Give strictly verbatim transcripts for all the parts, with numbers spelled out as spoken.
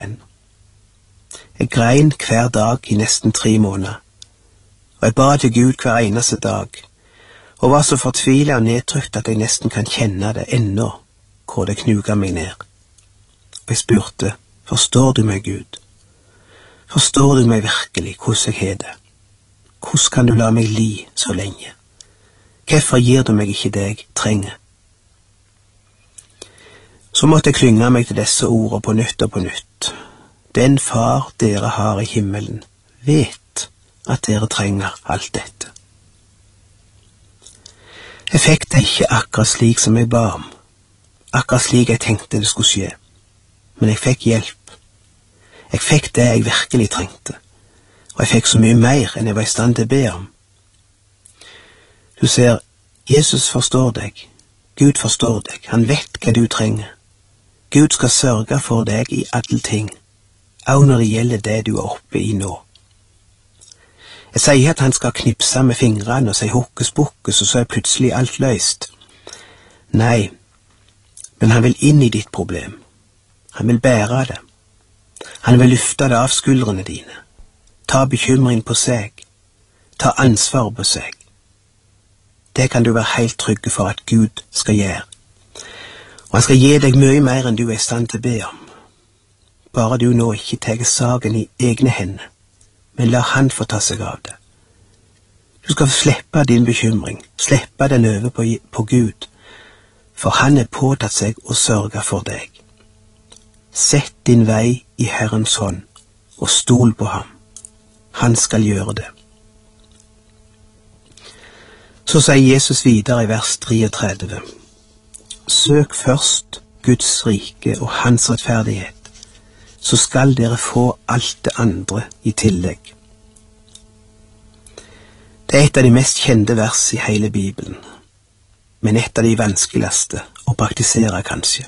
Jeg grein hver dag i nesten tre måneder, og jeg ba til Gud hver eneste dag, og var så fortvilet og nedtrykt at jeg nesten kan kjenne det ennå, hvor det knuga meg ned. Og jeg spurte, forstår du meg, Gud? Forstår du meg virkelig, hvordan jeg har det? Hvordan kan du la meg li så lenge? Hvorfor gir du meg ikke det jeg trenger? Så måtte jeg klynge meg til disse ordene på nytt og på nytt. Den far dere har i himmelen vet at dere trenger alt dette. Jeg fikk det ikke akkurat slik som jeg ba om, akkurat slik jeg tenkte det skulle skje, men jeg fikk hjelp. Jeg fikk det jeg virkelig trengte, og jeg fikk så mye mer enn jeg var i stand til å be om. Du ser, Jesus forstår deg, Gud forstår deg, han vet hva du trenger. Gud skal sørge for deg i alle ting, også når det gjelder det du er oppe i nå. Jeg sier at han skal knipse med fingrene og si hokus pokus, og så er plutselig alt løst. Nei, men han vil inn i ditt problem. Han vil bære det. Han vil løfte det av skuldrene dine. Ta bekymring på seg. Ta ansvar på seg. Det kan du være helt trygg for at Gud skal gjøre. Og han skal gi deg mye mer enn du er i stand til å be om. Bare du nå ikke tar saken i egne hender, men la han få ta seg av det. Du skal slippe din bekymring, slippe den over på, på Gud, for han er påtatt seg å sørge for deg. Sett din vei i Herrens hånd, og stol på ham. Han skal gjøre det. Så sier Jesus videre i vers treogtredve. Søk først Guds rike og hans rettferdighet, så skal dere få alt det andre i tillegg. Det er et av de mest kjente vers i hele Bibelen, men et av de vanskeligste å praktisere kanskje.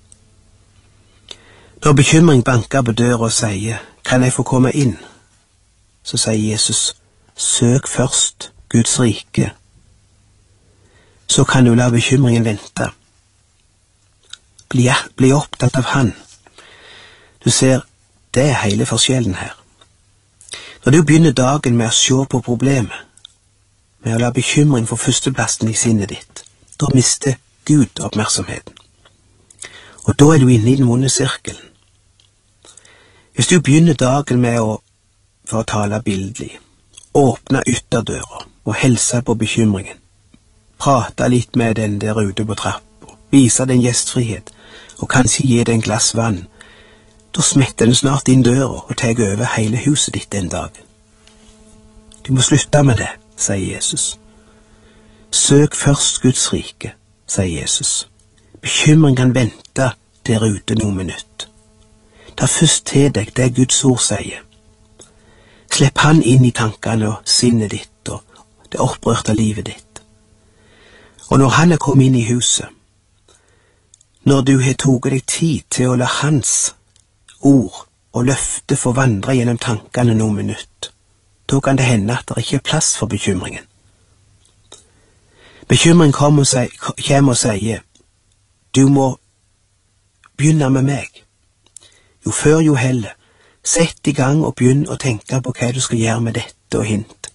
Når bekymring banker på døra og sier, kan jeg få komme inn? Så sier Jesus, søk først Guds rike. Så kan du la bekymringen vente. Bli, bli opptatt av han. Du ser, det er hele forskjellen her. Når du begynner dagen med å se på problemet, med å la bekymring få førsteplassen i sinnet ditt, da mister Gud oppmerksomheten. Og da er du inne i den vonde sirkelen. Hvis du begynner dagen med å, for å tale bildelig, åpne ytterdøra og helse på bekymringen, prate litt med den der ute på trappa, vise den gjestfrihet, og kanskje gi den glass vann, da smetter den snart inn døra og tar over hele huset ditt den dagen. Du må slutte med det, sier Jesus. Søk først Guds rike, sier Jesus. Bekymring kan vente der ute noen minutt. Ta først til deg det Guds ord sier. Slipp han inn i tankene og sinnet ditt og det opprørte livet ditt. Og når han er kommet inn i huset, når du har tatt deg tid til å la hans ord og løfte få vandre gjennom tankene noen minutt, da kan det hende at det ikke er plass for bekymringen. Bekymring kommer og, sier, kommer og sier, du må begynne med meg. Jo før jo heller, sett i gang og begynn å tenke på hva du skal gjøre med dette og hint.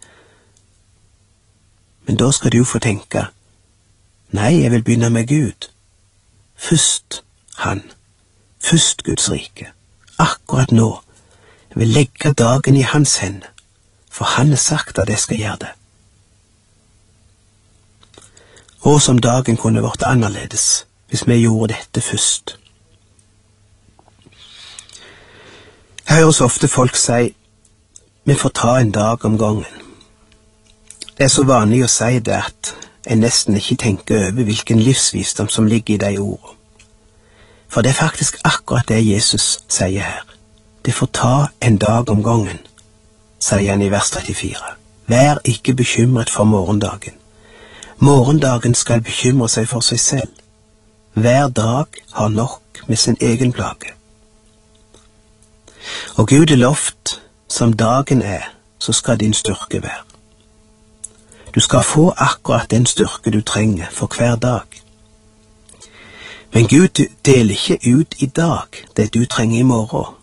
Men da skal du få tenke, nei, jeg vil begynne med Gud. Først han, først Guds rike. Akkurat nå, jeg vil legge dagen i hans hender, for han har sagt at jeg skal gjøre det. Og som dagen kunne vært annerledes, hvis vi gjorde dette først. Jeg hører så ofte folk si, vi får ta en dag om gangen. Det er så vanlig å si det at jeg nesten ikke tenker over hvilken livsvisdom som ligger i de ordene. For det er faktisk akkurat det Jesus sier her. Det får ta en dag om gangen, sier han i vers trettifire. Vær ikke bekymret for morgendagen. Morgendagen skal bekymre seg for seg selv. Hver dag har nok med sin egen plage. Og Gud er lovt, som dagen er, så skal din styrke være. Du skal få akkurat den styrke du trenger for hver dag. Men Gud deler ikke ut i dag det du trenger i morgen.